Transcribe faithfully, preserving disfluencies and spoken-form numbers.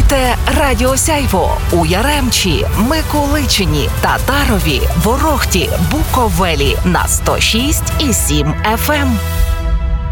Слухайте Радіо Сяйво у Яремчі, Миколичині, Татарові, Ворохті, Буковелі на сто шість і сім еф ем.